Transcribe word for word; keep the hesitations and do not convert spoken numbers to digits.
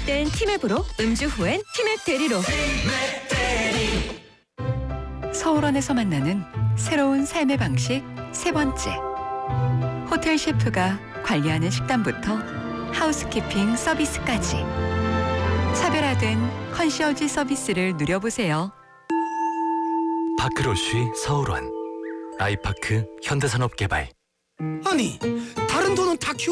땐 티맵으로, 음주 후엔 티맵 대리로. 서울원에서 만나는 새로운 삶의 방식 세 번째. 호텔 셰프가 관리하는 식단부터 하우스키핑 서비스까지 차별화된 컨시어지 서비스를 누려보세요. 파크로쉬 서울원, 아이파크 현대산업개발. 아니, 다른 돈은 다 키워